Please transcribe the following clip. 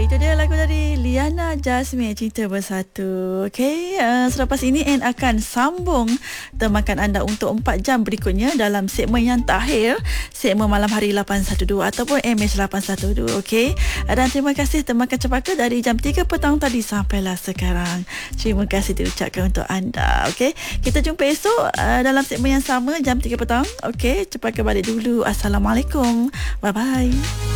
Itu dia lagu dari Liana Jasmine, Cinta Bersatu. Okey, selepas ini Anne akan sambung temakan anda untuk 4 jam berikutnya dalam segmen yang terakhir, segmen Malam Hari 812 ataupun MH812. Okey, dan terima kasih temakan cempaka dari jam 3 petang tadi sampailah sekarang. Terima kasih diucapkan untuk anda. Okey, kita jumpa esok dalam segmen yang sama jam 3 petang. Okey, cempaka balik dulu. Assalamualaikum. Bye bye.